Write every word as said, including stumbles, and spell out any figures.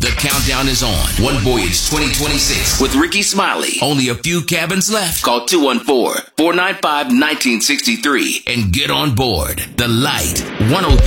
The countdown is on. One Voyage twenty twenty-six with Ricky Smiley. Only a few cabins left. Call two one four, four nine five, one nine six three and get on board. The Light one oh three.